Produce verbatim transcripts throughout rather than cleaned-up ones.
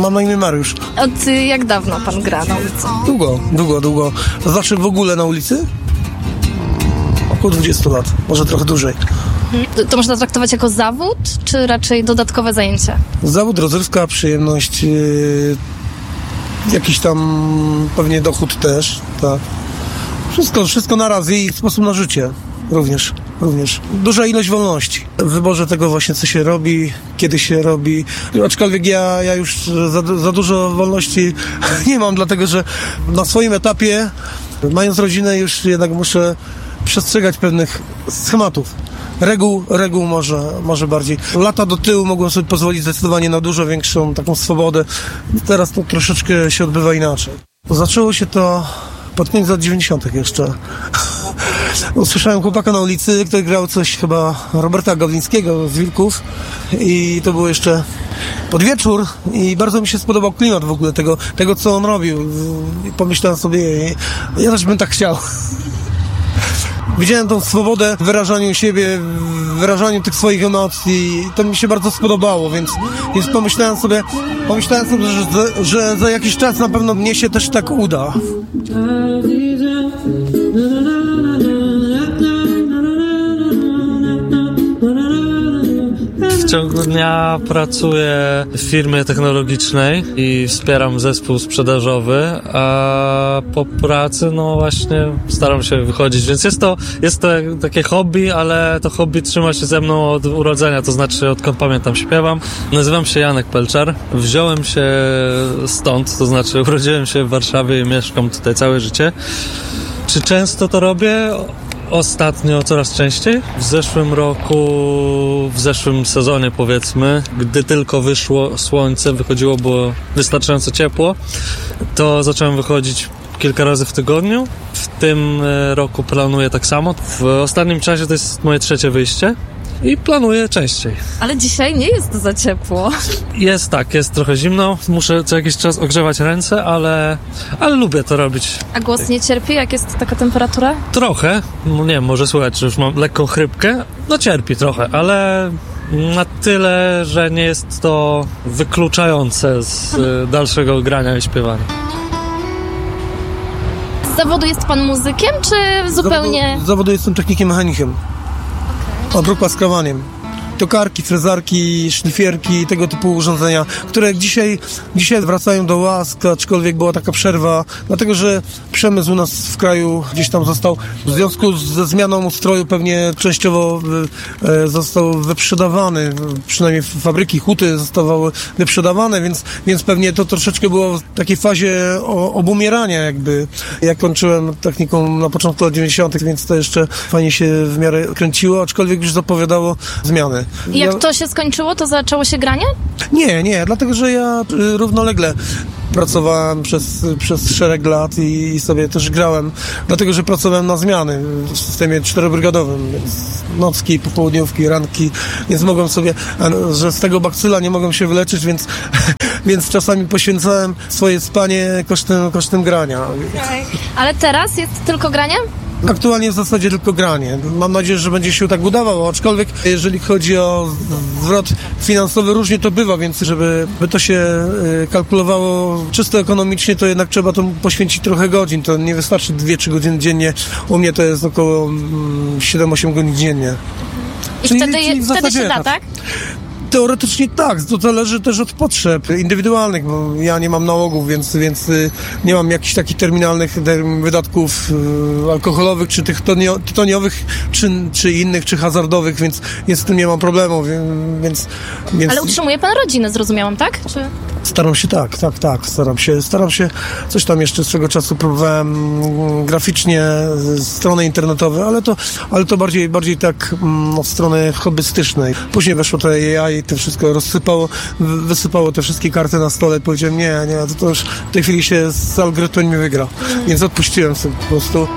Mam na imię Mariusz. Od y, jak dawno pan gra na ulicy? Długo, długo, długo. To znaczy w ogóle na ulicy? Około dwudziestu lat, może trochę dłużej. To, to można traktować jako zawód, czy raczej dodatkowe zajęcie? Zawód, rozrywka, przyjemność, yy, jakiś tam pewnie dochód też, tak. Wszystko, wszystko naraz i sposób na życie również, również. Duża ilość wolności w wyborze tego właśnie, co się robi, kiedy się robi. Aczkolwiek ja, ja już za, za dużo wolności nie mam, dlatego że na swoim etapie, mając rodzinę, już jednak muszę przestrzegać pewnych schematów. Reguł, reguł może, może bardziej. Lata do tyłu mogłem sobie pozwolić zdecydowanie na dużo większą taką swobodę. Teraz to troszeczkę się odbywa inaczej. Zaczęło się to pod koniec lat dziewięćdziesiątych jeszcze. Usłyszałem chłopaka na ulicy, który grał coś chyba Roberta Gawlińskiego z Wilków i to było jeszcze pod wieczór i bardzo mi się spodobał klimat w ogóle tego, tego co on robił. I pomyślałem sobie, ja też bym tak chciał. Widziałem tą swobodę w wyrażaniu siebie, w wyrażaniu tych swoich emocji. To mi się bardzo spodobało, więc, więc pomyślałem sobie, pomyślałem sobie, że, że, że za jakiś czas na pewno mnie się też tak uda. W ciągu dnia pracuję w firmie technologicznej i wspieram zespół sprzedażowy, a po pracy no właśnie staram się wychodzić, więc jest to, jest to takie hobby, ale to hobby trzyma się ze mną od urodzenia, to znaczy odkąd pamiętam śpiewam. Nazywam się Janek Pelczar, wziąłem się stąd, to znaczy urodziłem się w Warszawie i mieszkam tutaj całe życie. Czy często to robię? Ostatnio coraz częściej. W zeszłym roku, w zeszłym sezonie powiedzmy, gdy tylko wyszło słońce, wychodziło, było wystarczająco ciepło, to zacząłem wychodzić kilka razy w tygodniu. W tym roku planuję tak samo. W ostatnim czasie to jest moje trzecie wyjście i planuję częściej. Ale dzisiaj nie jest za ciepło. Jest tak, jest trochę zimno. Muszę co jakiś czas ogrzewać ręce, ale, ale lubię to robić. A głos nie cierpi, jak jest taka temperatura? Trochę. No nie wiem, może słychać, że już mam lekką chrypkę. No cierpi trochę, ale na tyle, że nie jest to wykluczające z dalszego grania i śpiewania. Z zawodu jest pan muzykiem, czy zupełnie... Z zawodu, z zawodu jestem technikiem mechanikiem. Obróbka skrawaniem. Tokarki, frezarki, szlifierki, tego typu urządzenia, które dzisiaj, dzisiaj wracają do łask, aczkolwiek była taka przerwa, dlatego że przemysł u nas w kraju gdzieś tam został, w związku ze zmianą ustroju pewnie częściowo e, został wyprzedawany, przynajmniej fabryki, huty zostawały wyprzedawane, więc, więc pewnie to troszeczkę było w takiej fazie o, obumierania jakby. Ja kończyłem techniką na początku lat dziewięćdziesiątych, więc to jeszcze fajnie się w miarę kręciło, aczkolwiek już zapowiadało zmiany. I jak ja... to się skończyło, to zaczęło się granie? Nie, nie, dlatego że ja y, równolegle pracowałem przez, przez szereg lat i, i sobie też grałem, dlatego że pracowałem na zmiany w systemie czterobrygadowym, więc nocki, popołudniówki, ranki, więc mogłem sobie, że z tego bakcyla nie mogłem się wyleczyć, więc, więc czasami poświęcałem swoje spanie kosztem, kosztem grania. Okay. Ale teraz jest tylko granie? Aktualnie w zasadzie tylko granie. Mam nadzieję, że będzie się tak udawało, aczkolwiek jeżeli chodzi o zwrot finansowy, różnie to bywa, więc żeby by to się kalkulowało czysto ekonomicznie, to jednak trzeba to poświęcić trochę godzin. To nie wystarczy dwie trzy godziny dziennie. U mnie to jest około siedem osiem godzin dziennie. I czyli, wtedy, czyli wtedy się da, tak? Teoretycznie tak, to zależy też od potrzeb indywidualnych, bo ja nie mam nałogów, więc, więc nie mam jakichś takich terminalnych wydatków alkoholowych, czy tych tytoniowych, czy, czy innych, czy hazardowych, więc, więc z tym nie mam problemu, więc, więc... Ale utrzymuje pan rodzinę, zrozumiałam, tak? Czy... Staram się tak, tak, tak, staram się, staram się, coś tam jeszcze swego czasu próbowałem graficznie, strony internetowe, ale to, ale to bardziej, bardziej tak od strony hobbystycznej. Później weszło to A I i to wszystko rozsypało, wysypało te wszystkie karty na stole i powiedziałem, nie, nie, to, to już w tej chwili się z algorytmem nie wygra, więc odpuściłem sobie po prostu.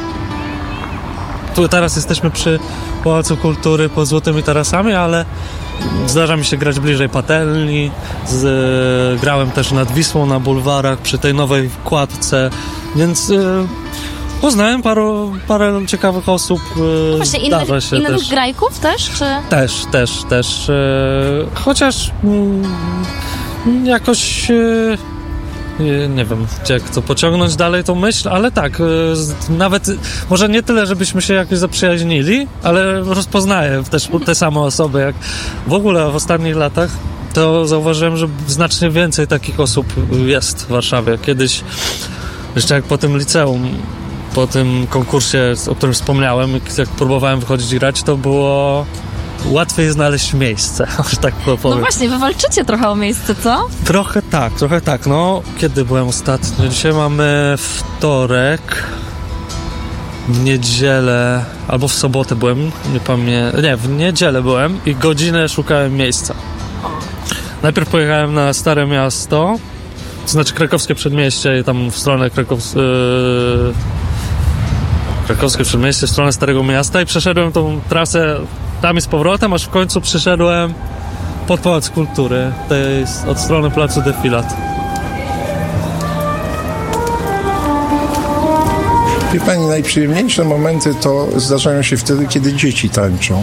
Tu teraz jesteśmy przy Pałacu Kultury pod Złotymi Tarasami, ale zdarza mi się grać bliżej patelni, z, grałem też nad Wisłą na bulwarach przy tej nowej kładce, więc y, poznałem paru, parę ciekawych osób. Y, no właśnie, innych, się innych też. grajków też? Czy? Też, też, też. Y, chociaż y, jakoś... Yy... Nie wiem, jak to pociągnąć dalej tą myśl, ale tak, nawet może nie tyle, żebyśmy się jakoś zaprzyjaźnili, ale rozpoznaję też te same osoby, jak w ogóle w ostatnich latach to zauważyłem, że znacznie więcej takich osób jest w Warszawie. Kiedyś, jeszcze jak po tym liceum, po tym konkursie, o którym wspomniałem, jak próbowałem wychodzić i grać, to było... łatwiej znaleźć miejsce, że tak powiem. No właśnie, wy walczycie trochę o miejsce, co? Trochę tak, trochę tak. No, kiedy byłem ostatnio? Dzisiaj mamy wtorek, w niedzielę, albo w sobotę byłem, nie pamiętam, nie, w niedzielę byłem i godzinę szukałem miejsca. Najpierw pojechałem na Stare Miasto, to znaczy Krakowskie Przedmieście i tam w stronę Krakows... Yy... Krakowskie Przedmieście, w stronę Starego Miasta i przeszedłem tą trasę tam i z powrotem, aż w końcu przyszedłem pod Pałac Kultury, to jest od strony placu Defilat. Wie pani, najprzyjemniejsze momenty to zdarzają się wtedy, kiedy dzieci tańczą.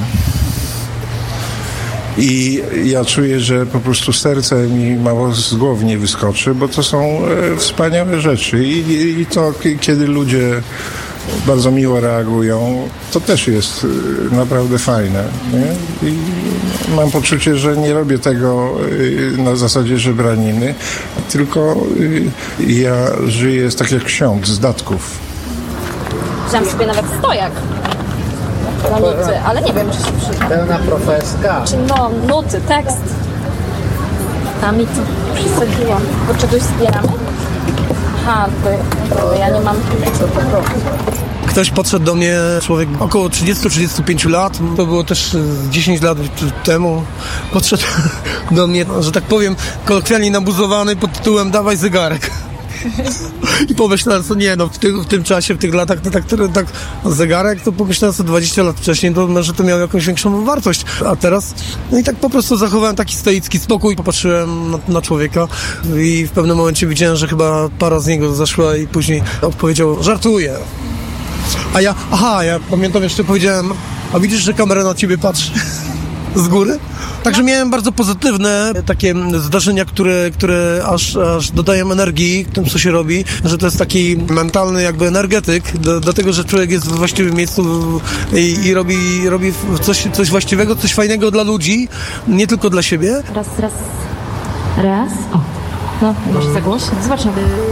I ja czuję, że po prostu serce mi mało z głowy nie wyskoczy, bo to są e, wspaniałe rzeczy. I, i, i to, k- kiedy ludzie bardzo miło reagują, to też jest y, naprawdę fajne. Nie? I mam poczucie, że nie robię tego y, na zasadzie żebraniny, tylko y, ja żyję tak jak ksiądz z datków. Wziąłem sobie nawet stojak na nuty, ale nie wiem, czy się przyda. Pełna profeska. Czy no, nuty, tekst. Tam mi to przesadziłam. Bo czegoś zbieramy? Aha, to, to ja nie mam co po prostu. Ktoś podszedł do mnie, człowiek około trzydzieści do trzydziestu pięciu lat, to było też dziesięć lat temu, podszedł do mnie, że tak powiem, kolokwialnie nabuzowany pod tytułem dawaj zegarek. I pomyślałem sobie, nie no, w, ty, w tym czasie, w tych latach, to tak, tak zegarek, to pomyślałem sobie dwadzieścia lat wcześniej, to może to miało jakąś większą wartość, a teraz, no i tak po prostu zachowałem taki stoicki spokój, popatrzyłem na, na człowieka i w pewnym momencie widziałem, że chyba para z niego zeszła i później odpowiedział, żartuję. A ja, aha, ja pamiętam jeszcze powiedziałem, a widzisz, że kamera na ciebie patrzy z góry? Także miałem bardzo pozytywne takie zdarzenia, które, które aż, aż dodają energii tym, co się robi, że to jest taki mentalny jakby energetyk, do, do tego, że człowiek jest w właściwym miejscu i, i robi, robi coś, coś właściwego, coś fajnego dla ludzi, nie tylko dla siebie. Raz, raz, raz. O, no, może za głośno. Zobaczmy.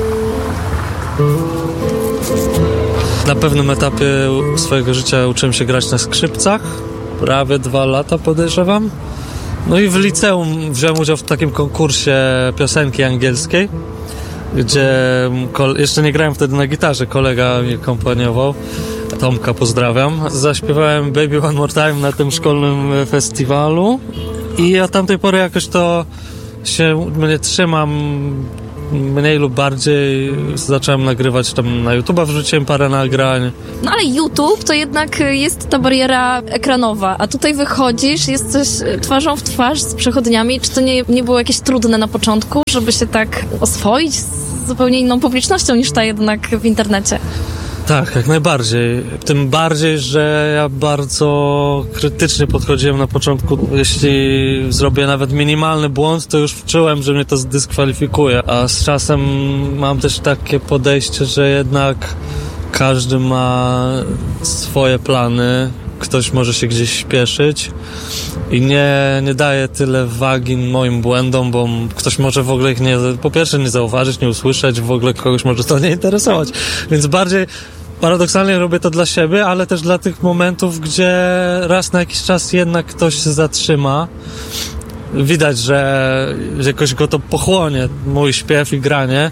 Na pewnym etapie swojego życia uczyłem się grać na skrzypcach, prawie dwa lata podejrzewam. No i w liceum wziąłem udział w takim konkursie piosenki angielskiej, gdzie kol- jeszcze nie grałem wtedy na gitarze, kolega mi akompaniował, Tomka pozdrawiam. Zaśpiewałem Baby One More Time na tym szkolnym festiwalu i od tamtej pory jakoś to się mnie trzymam mniej lub bardziej. Zacząłem nagrywać tam na YouTube'a, wrzuciłem parę nagrań. No ale YouTube to jednak jest ta bariera ekranowa, a tutaj wychodzisz, jesteś twarzą w twarz z przechodniami. Czy to nie, nie było jakieś trudne na początku, żeby się tak oswoić z zupełnie inną publicznością niż ta jednak w internecie? Tak, jak najbardziej. Tym bardziej, że ja bardzo krytycznie podchodziłem na początku. Jeśli zrobię nawet minimalny błąd, to już czułem, że mnie to zdyskwalifikuje. A z czasem mam też takie podejście, że jednak każdy ma swoje plany. Ktoś może się gdzieś śpieszyć i nie, nie daje tyle wagi moim błędom, bo ktoś może w ogóle ich nie, po pierwsze nie zauważyć, nie usłyszeć, w ogóle kogoś może to nie interesować. Więc bardziej paradoksalnie robię to dla siebie, ale też dla tych momentów, gdzie raz na jakiś czas jednak ktoś się zatrzyma. Widać, że jakoś go to pochłonie, mój śpiew i granie.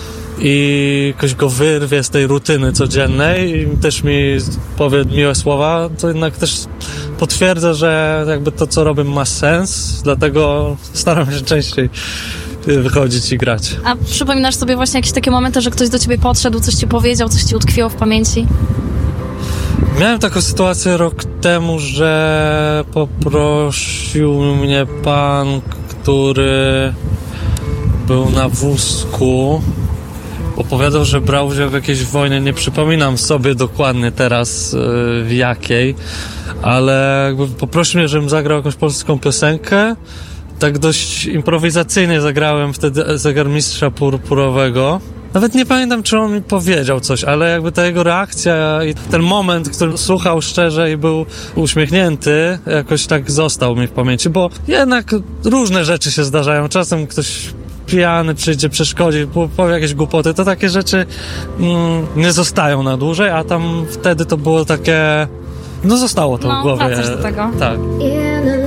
I ktoś go wyrwie z tej rutyny codziennej i też mi powie miłe słowa, to jednak też potwierdza, że jakby to, co robię, ma sens, dlatego staram się częściej wychodzić i grać. A przypominasz sobie właśnie jakieś takie momenty, że ktoś do ciebie podszedł, coś ci powiedział, coś ci utkwiło w pamięci? Miałem taką sytuację rok temu, że poprosił mnie pan, który był na wózku. Opowiadał, że brał udział w jakiejś wojnie, nie przypominam sobie dokładnie teraz yy, w jakiej, ale jakby poprosił mnie, żebym zagrał jakąś polską piosenkę, tak dość improwizacyjnie zagrałem wtedy Zegarmistrza Purpurowego. Nawet nie pamiętam, czy on mi powiedział coś, ale jakby ta jego reakcja i ten moment, który słuchał szczerze i był uśmiechnięty, jakoś tak został mi w pamięci, bo jednak różne rzeczy się zdarzają. Czasem ktoś pijany przyjdzie, przeszkodzi, powie jakieś głupoty, to takie rzeczy mm, nie zostają na dłużej, a tam wtedy to było takie... No zostało to No, w głowie. wracasz do tego. Tak.